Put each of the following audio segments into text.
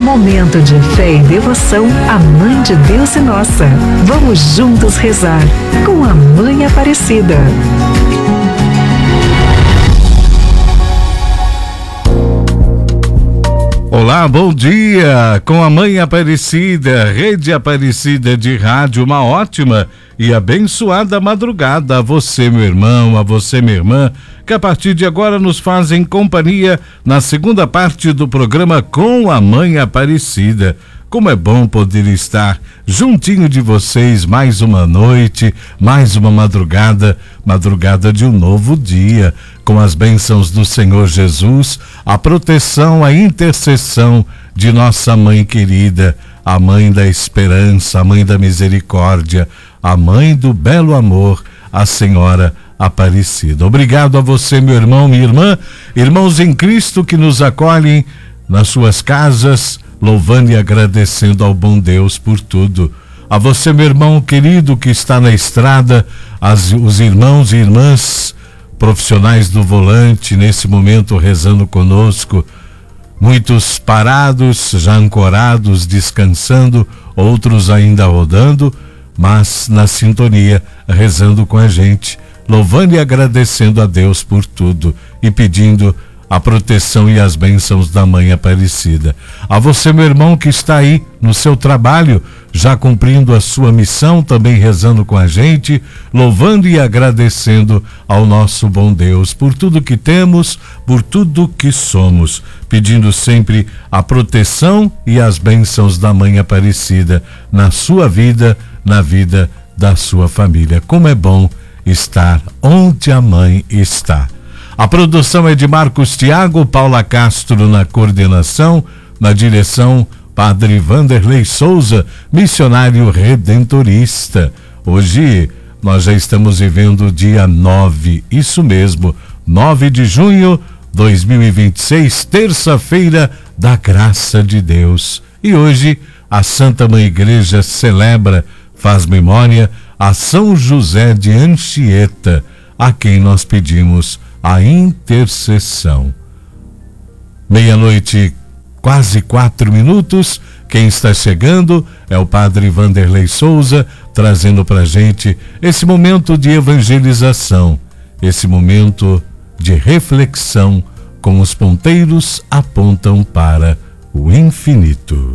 Momento de fé e devoção à Mãe de Deus e nossa. Vamos juntos rezar com a Mãe Aparecida. Olá, bom dia! Com a Mãe Aparecida, Rede Aparecida de Rádio, uma ótima e abençoada madrugada a você, meu irmão, a você, minha irmã, que a partir de agora nos fazem companhia na segunda parte do programa Com a Mãe Aparecida. Como é bom poder estar juntinho de vocês mais uma noite, mais uma madrugada de um novo dia, com as bênçãos do Senhor Jesus, a proteção, a intercessão de nossa mãe querida, a mãe da esperança, a mãe da misericórdia, a mãe do belo amor, a Senhora Aparecida. Obrigado a você, meu irmão, minha irmã, irmãos em Cristo que nos acolhem nas suas casas, louvando e agradecendo ao bom Deus por tudo. A você, meu irmão querido que está na estrada, os irmãos e irmãs profissionais do volante, nesse momento rezando conosco, muitos parados, já ancorados, descansando, outros ainda rodando, mas na sintonia, rezando com a gente, louvando e agradecendo a Deus por tudo e pedindo a proteção e as bênçãos da Mãe Aparecida. A você, meu irmão, que está aí no seu trabalho, já cumprindo a sua missão, também rezando com a gente, louvando e agradecendo ao nosso bom Deus por tudo que temos, por tudo que somos, pedindo sempre a proteção e as bênçãos da Mãe Aparecida na sua vida, na vida da sua família. Como é bom estar onde a Mãe está. A produção é de Marcos Thiago, Paula Castro na coordenação, na direção, Padre Vanderlei Souza, missionário redentorista. Hoje nós já estamos vivendo o dia 9, isso mesmo, 9 de junho de 2026, terça-feira da graça de Deus. E hoje a Santa Mãe Igreja celebra, faz memória a São José de Anchieta, a quem nós pedimos a intercessão. Meia-noite, quase 4 minutos. Quem está chegando é o Padre Vanderlei Souza, trazendo pra gente esse momento de evangelização, esse momento de reflexão, com os ponteiros apontam para o infinito.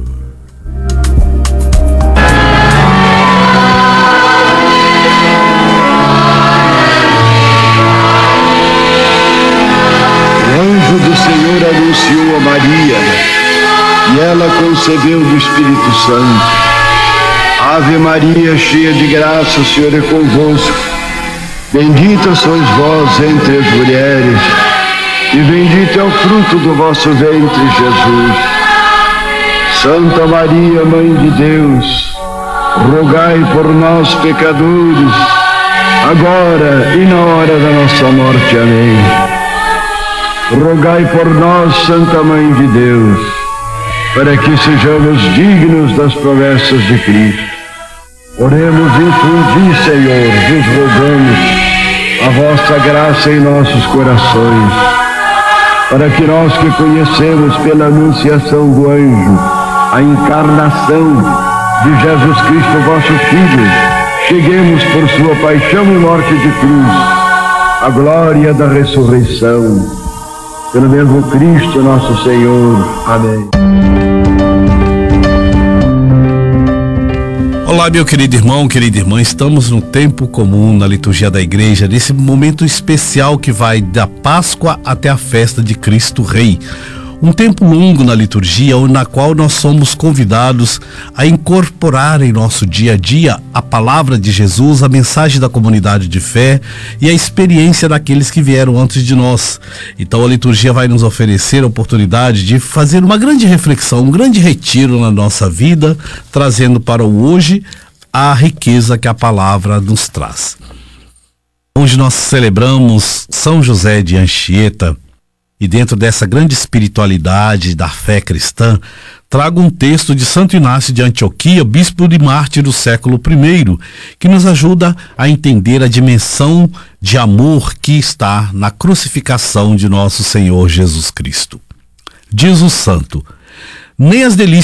O anjo do Senhor anunciou a Maria, e ela concebeu do Espírito Santo. Ave Maria, cheia de graça, o Senhor é convosco. Bendita sois vós entre as mulheres, e bendito é o fruto do vosso ventre, Jesus. Santa Maria, Mãe de Deus, rogai por nós, pecadores, agora e na hora da nossa morte. Amém. Rogai por nós, Santa Mãe de Deus, para que sejamos dignos das promessas de Cristo. Oremos, infundi, Senhor, vos rogamos a vossa graça em nossos corações, para que nós que conhecemos pela anunciação do anjo a encarnação de Jesus Cristo, vosso Filho, cheguemos por sua paixão e morte de cruz à glória da ressurreição. Pelo mesmo Cristo nosso Senhor. Amém. Olá, meu querido irmão, querida irmã, estamos no tempo comum na liturgia da igreja, nesse momento especial que vai da Páscoa até a festa de Cristo Rei. Um tempo longo na liturgia, na qual nós somos convidados a incorporar em nosso dia a dia a palavra de Jesus, a mensagem da comunidade de fé e a experiência daqueles que vieram antes de nós. Então a liturgia vai nos oferecer a oportunidade de fazer uma grande reflexão, um grande retiro na nossa vida, trazendo para o hoje a riqueza que a palavra nos traz. Hoje nós celebramos São José de Anchieta. E dentro dessa grande espiritualidade da fé cristã, trago um texto de Santo Inácio de Antioquia, bispo e mártir do século I, que nos ajuda a entender a dimensão de amor que está na crucificação de nosso Senhor Jesus Cristo. Diz o santo: nem as delícias